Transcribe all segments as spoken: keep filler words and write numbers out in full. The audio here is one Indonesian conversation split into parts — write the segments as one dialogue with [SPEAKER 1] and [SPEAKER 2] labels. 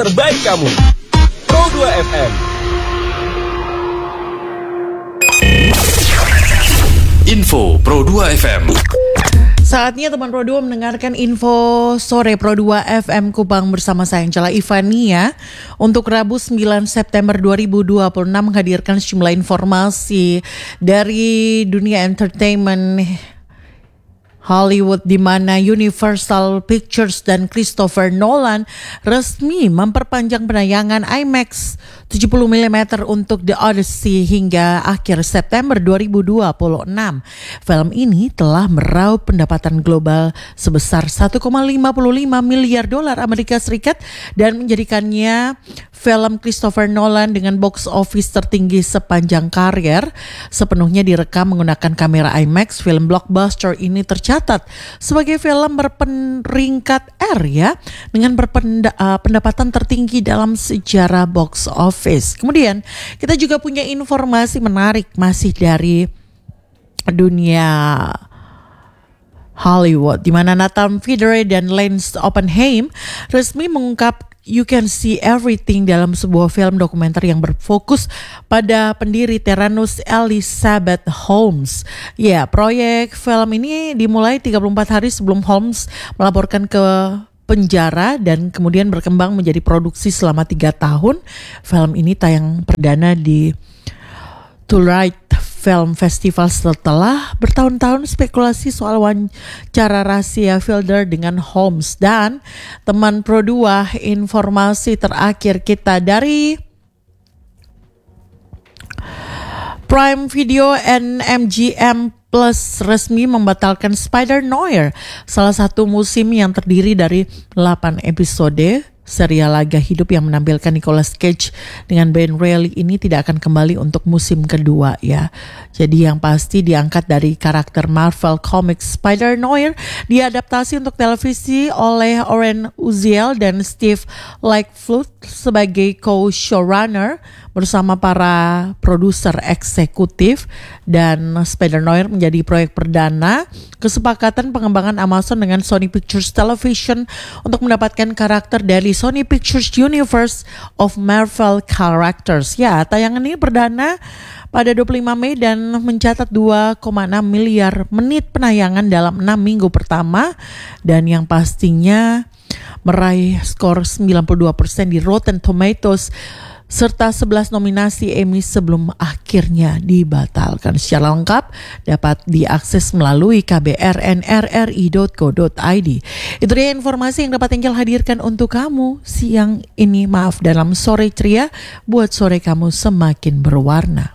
[SPEAKER 1] terbaik kamu. Pro dua F M.
[SPEAKER 2] Info Pro dua F M.
[SPEAKER 3] Saatnya teman Pro dua mendengarkan info sore Pro dua F M Kupang bersama saya Angela Ivania. Untuk Rabu sembilan September dua ribu dua puluh enam menghadirkan sejumlah informasi dari dunia entertainment Hollywood, di mana Universal Pictures dan Christopher Nolan resmi memperpanjang penayangan IMAX tujuh puluh milimeter untuk The Odyssey hingga akhir September dua ribu dua puluh enam. Film ini telah meraup pendapatan global sebesar satu koma lima lima miliar dolar Amerika Serikat dan menjadikannya film Christopher Nolan dengan box office tertinggi sepanjang karier. Sepenuhnya direkam menggunakan kamera IMAX, film blockbuster ini tercatat sebagai film berperingkat R ya, dengan berpenda, uh, pendapatan tertinggi dalam sejarah box office. Kemudian kita juga punya informasi menarik masih dari dunia Hollywood, di mana Nathan Fielder dan Lance Oppenheim resmi mengungkap You Can See Everything dalam sebuah film dokumenter yang berfokus pada pendiri Theranos Elizabeth Holmes. Ya, proyek film ini dimulai tiga puluh empat hari sebelum Holmes melaporkan ke penjara dan kemudian berkembang menjadi produksi selama tiga tahun. Film ini tayang perdana di Telluride Film Festival setelah bertahun-tahun spekulasi soal wawancara rahasia Fielder dengan Holmes. Dan teman Pro dua, informasi terakhir kita dari Prime Video and M G M Plus resmi membatalkan Spider-Noir, salah satu musim yang terdiri dari delapan episode. Serial laga hidup yang menampilkan Nicolas Cage dengan Ben Reilly ini tidak akan kembali untuk musim kedua ya. Jadi yang pasti diangkat dari karakter Marvel Comics Spider-Noir, diadaptasi untuk televisi oleh Oren Uziel dan Steve Lightfoot sebagai co-showrunner bersama para produser eksekutif. Dan Spider-Noir menjadi proyek perdana kesepakatan pengembangan Amazon dengan Sony Pictures Television untuk mendapatkan karakter dari Sony Pictures Universe of Marvel Characters. Ya, tayangan ini perdana pada dua puluh lima Mei dan mencatat dua koma enam miliar menit penayangan dalam enam minggu pertama, dan yang pastinya meraih skor sembilan puluh dua persen di Rotten Tomatoes serta sebelas nominasi Emmy sebelum akhirnya dibatalkan. Secara lengkap dapat diakses melalui k b r n r r i dot co dot i d. Itu dia informasi yang dapat Angel hadirkan untuk kamu siang ini. Maaf dalam sore ceria, buat sore kamu semakin berwarna.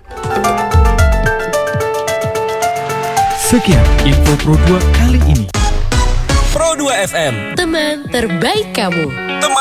[SPEAKER 2] Sekian info Pro dua kali ini.
[SPEAKER 1] Pro dua F M,
[SPEAKER 4] teman terbaik kamu.
[SPEAKER 1] Teman